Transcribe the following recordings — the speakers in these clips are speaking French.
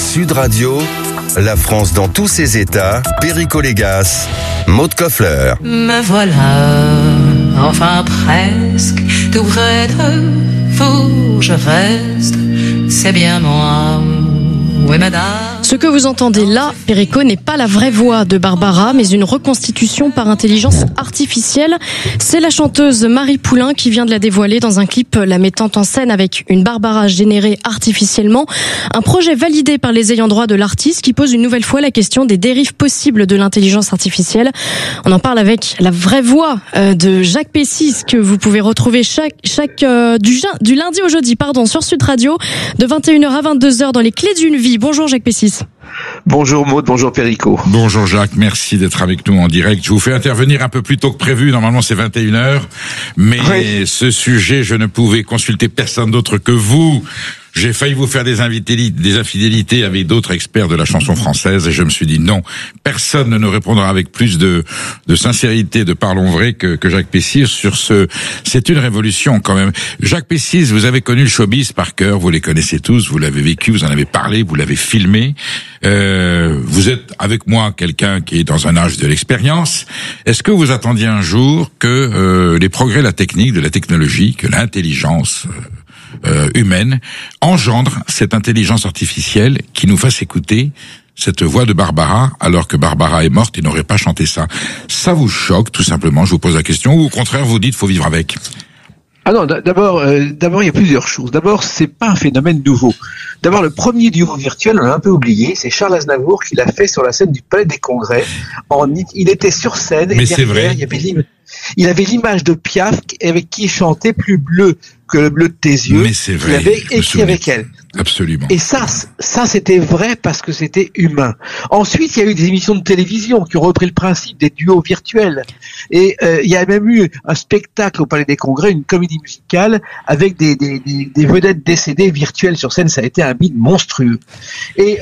Sud Radio, la France dans tous ses états, Perico Légas, Maud Koffler. Me voilà, enfin presque, tout près de vous, je reste, c'est bien moi, oui madame. Ce que vous entendez là, Perico, n'est pas la vraie voix de Barbara, mais une reconstitution par intelligence artificielle. C'est la chanteuse Marie Poulain qui vient de la dévoiler dans un clip la mettant en scène avec une Barbara générée artificiellement. Un projet validé par les ayants droit de l'artiste qui pose une nouvelle fois la question des dérives possibles de l'intelligence artificielle. On en parle avec la vraie voix de Jacques Pessis que vous pouvez retrouver du lundi au jeudi, sur Sud Radio, de 21h à 22h dans les Clés d'une vie. Bonjour Jacques Pessis. Bonjour Maud, bonjour Perico. Bonjour Jacques, merci d'être avec nous en direct. Je vous fais intervenir un peu plus tôt que prévu, normalement c'est 21h, mais oui. Ce sujet, je ne pouvais consulter personne d'autre que vous. J'ai failli vous faire des infidélités avec d'autres experts de la chanson française et je me suis dit non, personne ne nous répondra avec plus de sincérité, de parlons vrai que Jacques Pessis sur c'est une révolution quand même. Jacques Pessis, vous avez connu le showbiz par cœur, vous les connaissez tous, vous l'avez vécu, vous en avez parlé, vous l'avez filmé. Vous êtes avec moi quelqu'un qui est dans un âge de l'expérience. Est-ce que vous attendiez un jour que les progrès de la technique, de la technologie, que l'intelligence humaine engendre cette intelligence artificielle qui nous fasse écouter cette voix de Barbara alors que Barbara est morte et n'aurait pas chanté ça? Ça vous choque tout simplement? Je vous pose la question, ou au contraire vous dites faut vivre avec? Ah non, d'abord il y a plusieurs choses. D'abord, c'est pas un phénomène nouveau. D'abord, le premier duo virtuel, on l'a un peu oublié, c'est Charles Aznavour qui l'a fait sur la scène du Palais des Congrès. Il était sur scène. Mais et c'est vrai. Il avait l'image de Piaf avec qui il chantait Plus bleu que le bleu de tes yeux. Mais c'est vrai. Qu'il avait écrit avec elle. Absolument. Et ça c'était vrai parce que c'était humain. Ensuite, il y a eu des émissions de télévision qui ont repris le principe des duos virtuels. Et il y a même eu un spectacle au Palais des Congrès, une comédie musicale avec des vedettes décédées virtuelles sur scène. Ça a été un bide monstrueux. Et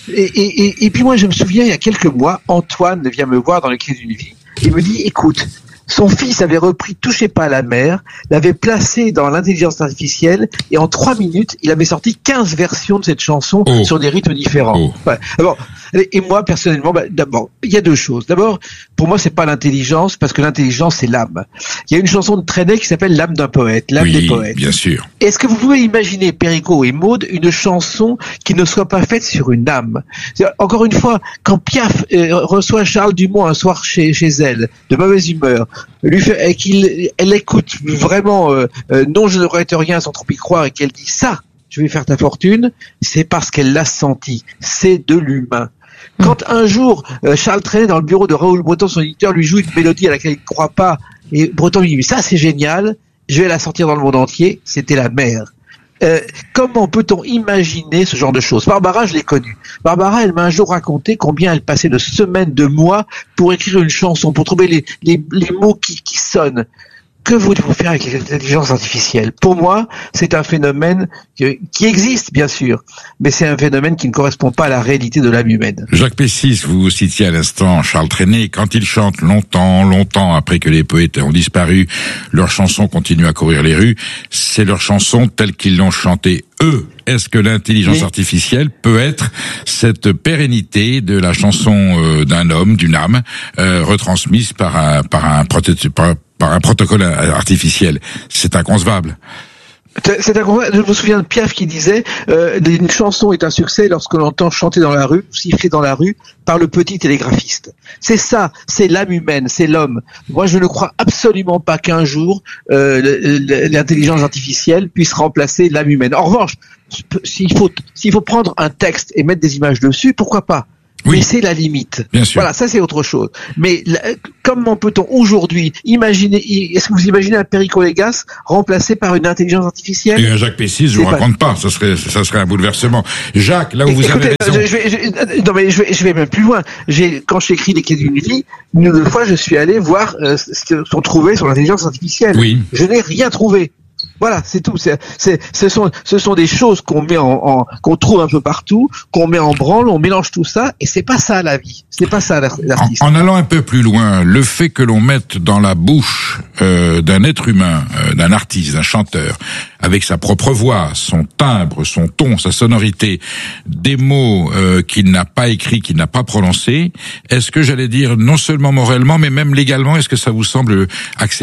puis moi, je me souviens, il y a quelques mois, Antoine vient me voir dans les Clés d'une vie et me dit, écoute, son fils avait repris Touchez pas à la mer, l'avait placé dans l'intelligence artificielle et en 3 minutes, il avait sorti 15 versions de cette chanson sur des rythmes différents. Ouais. Alors, et moi, personnellement, d'abord, il y a deux choses. D'abord, pour moi, c'est pas l'intelligence, parce que l'intelligence, c'est l'âme. Il y a une chanson de Trenet qui s'appelle L'âme d'un poète, l'âme des poètes. Bien sûr. Est-ce que vous pouvez imaginer, Perico et Maud, une chanson qui ne soit pas faite sur une âme? Encore une fois, quand Piaf reçoit Charles Dumont un soir chez elle, de mauvaise humeur, elle écoute vraiment non, je ne regrette rien sans trop y croire, et qu'elle dit ça, je vais faire ta fortune, c'est parce qu'elle l'a senti. C'est de l'humain. Quand un jour Charles Trenet dans le bureau de Raoul Breton, son éditeur, lui joue une mélodie à laquelle il ne croit pas, et Breton lui dit ça c'est génial, je vais la sortir dans le monde entier, c'était la mer. Comment peut-on imaginer ce genre de choses? Barbara, je l'ai connue. Barbara, elle m'a un jour raconté combien elle passait de semaines, de mois pour écrire une chanson, pour trouver les mots qui sonnent. Que voulez-vous faire avec l'intelligence artificielle? Pour moi, c'est un phénomène qui existe, bien sûr, mais c'est un phénomène qui ne correspond pas à la réalité de l'âme humaine. Jacques Pessis, vous citiez à l'instant Charles Trenet. Quand il chante longtemps après que les poètes ont disparu, leurs chansons continuent à courir les rues. C'est leurs chansons telles qu'ils l'ont chantées eux. Est-ce que l'intelligence artificielle peut être cette pérennité de la chanson d'un homme, d'une âme, retransmise par un protocole artificiel? C'est inconcevable. Je me souviens de Piaf qui disait une chanson est un succès lorsque l'on entend chanter dans la rue, siffler dans la rue par le petit télégraphiste. C'est ça, c'est l'âme humaine, c'est l'homme. Moi, je ne crois absolument pas qu'un jour l'intelligence artificielle puisse remplacer l'âme humaine. En revanche, s'il faut prendre un texte et mettre des images dessus, pourquoi pas? Oui. Mais c'est la limite. Bien sûr. Voilà, ça c'est autre chose. Mais comment peut-on aujourd'hui imaginer, est-ce que vous imaginez un Perico Légas remplacé par une intelligence artificielle? Et un Jacques Pessis, je vous raconte pas, ça serait un bouleversement. Jacques, là où vous avez raison. Je vais même plus loin. Quand j'écris Les Clés d'une vie, une fois je suis allé voir ce qu'on trouvait sur l'intelligence artificielle. Oui. Je n'ai rien trouvé. Voilà, c'est tout. Ce sont des choses qu'on met qu'on trouve un peu partout, qu'on met en branle, on mélange tout ça, et c'est pas ça la vie. C'est pas ça l'artiste. En allant un peu plus loin, le fait que l'on mette dans la bouche d'un être humain, d'un artiste, d'un chanteur, avec sa propre voix, son timbre, son ton, sa sonorité, des mots qu'il n'a pas écrits, qu'il n'a pas prononcés, est-ce que j'allais dire non seulement moralement, mais même légalement, est-ce que ça vous semble acceptable ?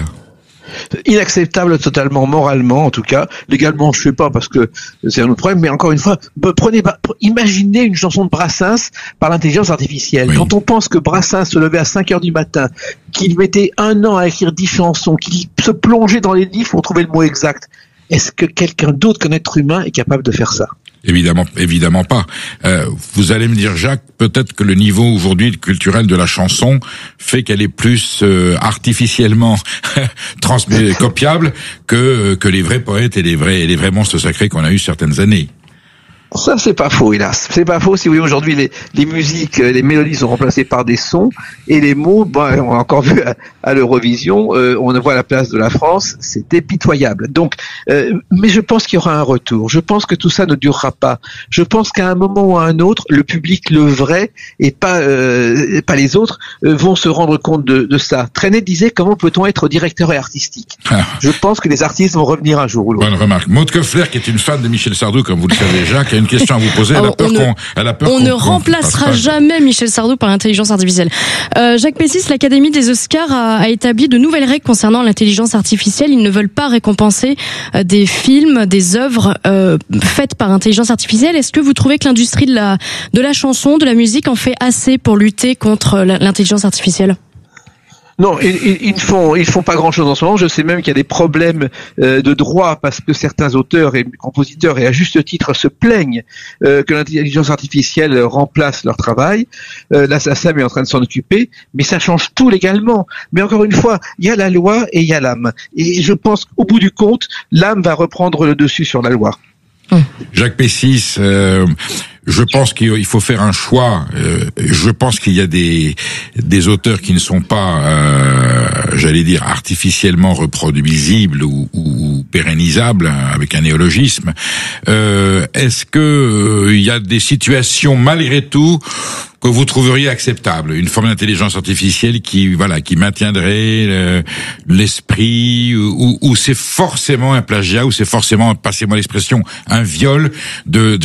Inacceptable totalement, moralement en tout cas. Légalement, je sais pas parce que c'est un autre problème, mais encore une fois, imaginez une chanson de Brassens par l'intelligence artificielle. Oui. Quand on pense que Brassens se levait à 5h du matin, qu'il mettait 1 an à écrire 10 chansons, qu'il se plongeait dans les livres pour trouver le mot exact, est-ce que quelqu'un d'autre qu'un être humain est capable de faire ça ? Évidemment pas. Vous allez me dire, Jacques, peut-être que le niveau aujourd'hui culturel de la chanson fait qu'elle est plus artificiellement copiable que les vrais poètes et les vrais monstres sacrés qu'on a eu certaines années. Ça, c'est pas faux, hélas. C'est pas faux. Si vous voulez, aujourd'hui, les musiques, les mélodies sont remplacées par des sons, et les mots, on a encore vu à l'Eurovision, on voit la place de la France, c'était pitoyable. Donc, mais je pense qu'il y aura un retour. Je pense que tout ça ne durera pas. Je pense qu'à un moment ou à un autre, le public, le vrai, et pas les autres, vont se rendre compte de ça. Trenet disait, comment peut-on être directeur et artistique? Je pense que les artistes vont revenir un jour ou l'autre. Bonne remarque. Maude Koffler, qui est une fan de Michel Sardou, comme vous le savez, Jacques, une question à vous poser. On ne remplacera jamais Michel Sardou par l'intelligence artificielle. Jacques Pessis, l'Académie des Oscars a établi de nouvelles règles concernant l'intelligence artificielle. Ils ne veulent pas récompenser des films, des œuvres faites par intelligence artificielle. Est-ce que vous trouvez que l'industrie de la chanson, de la musique en fait assez pour lutter contre l'intelligence artificielle ? Non, ils font pas grand-chose en ce moment. Je sais même qu'il y a des problèmes de droit parce que certains auteurs et compositeurs, et à juste titre, se plaignent que l'intelligence artificielle remplace leur travail. La SACEM est en train de s'en occuper, mais ça change tout légalement. Mais encore une fois, il y a la loi et il y a l'âme. Et je pense qu'au bout du compte, l'âme va reprendre le dessus sur la loi. Jacques Pessis, je pense qu'il faut faire un choix. Je pense qu'il y a des auteurs qui ne sont pas, j'allais dire, artificiellement reproduisibles ou pérennisables, avec un néologisme. Est-ce que il y a des situations, malgré tout, que vous trouveriez acceptable, une forme d'intelligence artificielle qui maintiendrait l'esprit, ou c'est forcément un plagiat, ou c'est forcément, passez-moi l'expression, un viol de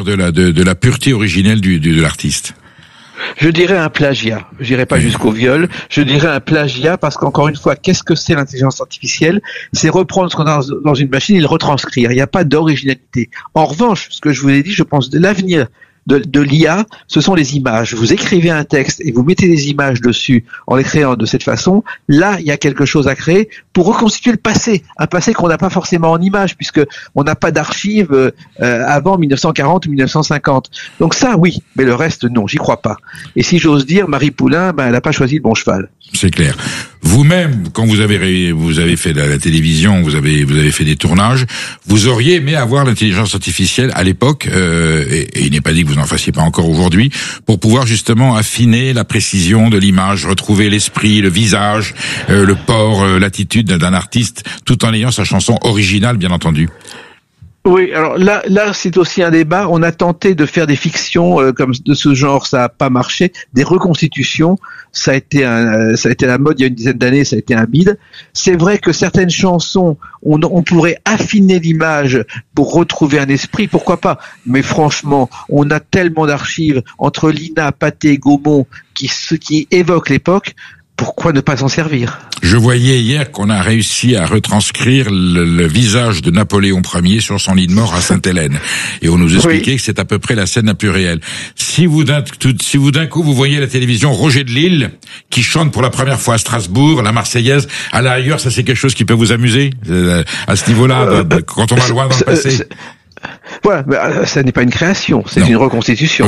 la pureté originelle de l'artiste? Je dirais un plagiat. Je dirais pas jusqu'au viol. Je dirais un plagiat parce qu'encore une fois, qu'est-ce que c'est l'intelligence artificielle? C'est reprendre ce qu'on a dans une machine et le retranscrire. Il n'y a pas d'originalité. En revanche, ce que je vous ai dit, je pense de l'avenir de l'IA, ce sont les images. Vous écrivez un texte et vous mettez des images dessus en les créant de cette façon. Là, il y a quelque chose à créer pour reconstituer le passé. Un passé qu'on n'a pas forcément en images puisque on n'a pas d'archives avant 1940 ou 1950. Donc ça, oui, mais le reste, non, j'y crois pas. Et si j'ose dire, Marie Poulain, elle n'a pas choisi le bon cheval. C'est clair. Vous-même, quand vous avez fait la télévision, vous avez fait des tournages, vous auriez aimé avoir l'intelligence artificielle à l'époque, et il n'est pas dit que vous n'en fassiez pas encore aujourd'hui, pour pouvoir justement affiner la précision de l'image, retrouver l'esprit, le visage, le port, l'attitude d'un artiste, tout en ayant sa chanson originale, bien entendu. Oui, alors là, c'est aussi un débat. On a tenté de faire des fictions comme de ce genre, ça a pas marché. Des reconstitutions, ça a été la mode il y a une dizaine d'années, ça a été un bide. C'est vrai que certaines chansons, on pourrait affiner l'image pour retrouver un esprit, pourquoi pas. Mais franchement, on a tellement d'archives entre Lina, Pathé, Gaumont qui évoquent l'époque. Pourquoi ne pas s'en servir? Je voyais hier qu'on a réussi à retranscrire le visage de Napoléon Ier sur son lit de mort à Sainte-Hélène. Et on nous expliquait que c'est à peu près la scène la plus réelle. Si vous d'un coup vous voyez à la télévision Roger de Lille qui chante pour la première fois à Strasbourg la Marseillaise, à la rigueur, ça c'est quelque chose qui peut vous amuser à ce niveau-là, quand on va loin dans le passé. Voilà, mais ça n'est pas une création, c'est une reconstitution.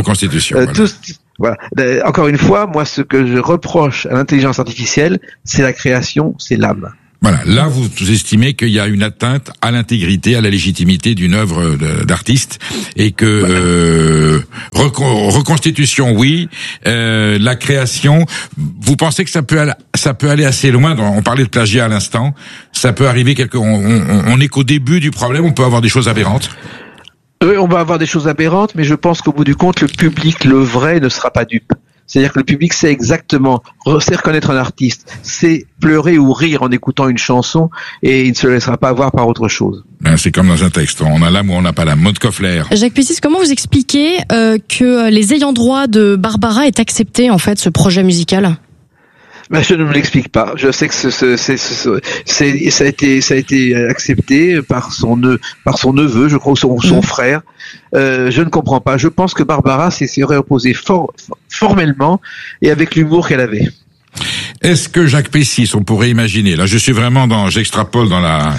Voilà. Encore une fois, moi, ce que je reproche à l'intelligence artificielle, c'est la création, c'est l'âme. Voilà, là vous estimez qu'il y a une atteinte à l'intégrité, à la légitimité d'une œuvre d'artiste, et que reconstitution oui, la création, vous pensez que ça peut aller assez loin. On parlait de plagiat à l'instant, ça peut arriver on est qu'au début du problème, on peut avoir des choses aberrantes. Oui, on va avoir des choses aberrantes, mais je pense qu'au bout du compte, le public, le vrai, ne sera pas dupe. C'est-à-dire que le public sait reconnaître un artiste, sait pleurer ou rire en écoutant une chanson, et il ne se laissera pas avoir par autre chose. C'est comme dans un texte, on a l'âme ou on n'a pas l'âme. Maud Koffler. Jacques Pessis, comment vous expliquez que les ayants droit de Barbara aient accepté en fait ce projet musical ? Je ne me l'explique pas. Je sais que ça a été accepté par son neveu, je crois, ou son frère. Je ne comprends pas. Je pense que Barbara s'y serait opposée formellement et avec l'humour qu'elle avait. Est-ce que Jacques Pessis, on pourrait imaginer, là je suis vraiment j'extrapole dans la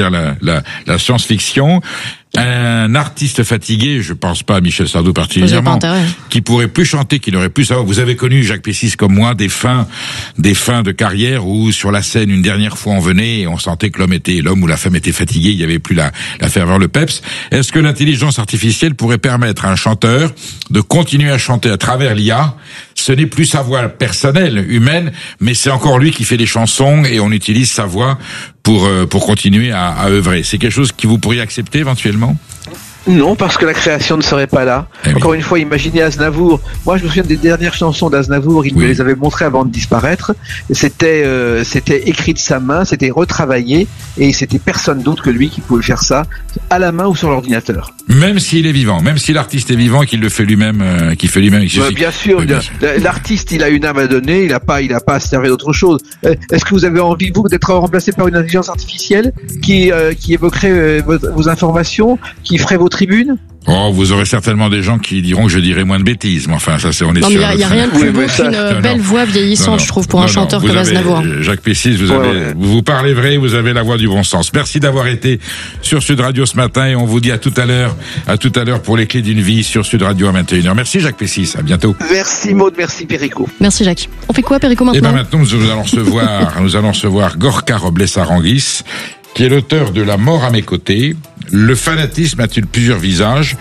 science-fiction, un artiste fatigué, je pense pas à Michel Sardou particulièrement, qui pourrait plus chanter, qui n'aurait plus savoir. Vous avez connu Jacques Pessis comme moi des fins de carrière où sur la scène une dernière fois on venait et on sentait que l'homme ou la femme était fatigué, il y avait plus la ferveur, le peps. Est-ce que l'intelligence artificielle pourrait permettre à un chanteur de continuer à chanter à travers l'IA? Ce n'est plus sa voix personnelle, humaine, mais c'est encore lui qui fait les chansons et on utilise sa voix pour continuer à œuvrer. C'est quelque chose que vous pourriez accepter éventuellement? Non, parce que la création ne serait pas là. Encore une fois, imaginez Aznavour. Moi, je me souviens des dernières chansons d'Aznavour. Il me les avait montrées avant de disparaître. C'était écrit de sa main, c'était retravaillé, et c'était personne d'autre que lui qui pouvait faire ça à la main ou sur l'ordinateur. Même s'il est vivant, même si l'artiste est vivant, qu'il le fait lui-même, bien sûr, l'artiste, il a une âme à donner. Il a pas à se servir d'autre chose. Est-ce que vous avez envie, vous, d'être remplacé par une intelligence artificielle qui évoquerait vos informations, qui ferait vos tribunes? Oh, vous aurez certainement des gens qui diront que je dirai moins de bêtises, mais enfin, ça, on est sûr. Non, mais il y a rien de plus beau qu'une belle voix vieillissante, je trouve, pour un chanteur comme Aznavour. Jacques Pessis, vous parlez vrai, vous avez la voix du bon sens. Merci d'avoir été sur Sud Radio ce matin, et on vous dit à tout à l'heure pour les clés d'une vie sur Sud Radio à 21h. Merci Jacques Pessis, à bientôt. Merci Maud, merci Perico. Merci Jacques. On fait quoi, Perico, maintenant? Maintenant, nous allons recevoir Gorka Robles-Aranguis, qui est l'auteur de La mort à mes côtés. Le fanatisme a-t-il plusieurs visages?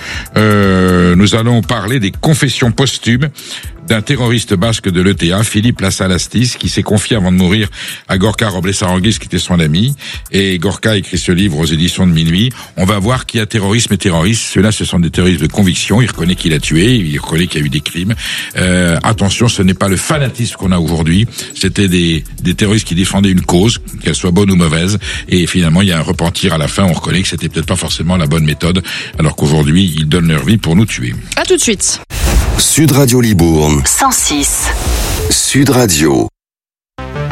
Nous allons parler des confessions posthumes d'un terroriste basque de l'ETA, Philippe Lassalastis, qui s'est confié avant de mourir à Gorka Robles-Aranguis, qui était son ami. Et Gorka a écrit ce livre aux éditions de Minuit. On va voir qu'il y a terrorisme et terroristes. Ceux-là, ce sont des terroristes de conviction. Il reconnaît qu'il a tué, il reconnaît qu'il y a eu des crimes. Attention, ce n'est pas le fanatisme qu'on a aujourd'hui. C'était des terroristes qui défendaient une cause, qu'elle soit bonne ou mauvaise. Et finalement, il y a un repentir à la fin. On reconnaît que c'était peut-être pas forcément la bonne méthode, alors qu'aujourd'hui, ils donnent leur vie pour nous tuer. À tout de suite. Sud Radio Libourne 106. Sud Radio.